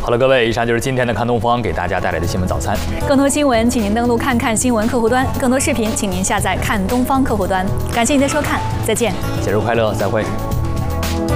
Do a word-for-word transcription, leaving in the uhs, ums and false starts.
好了，各位，以上就是今天的看东方给大家带来的新闻早餐。 更多新闻，请您登录看看新闻客户端；更多视频，请您下载看东方客户端。感谢您的收看，再见， 节日快乐，再会。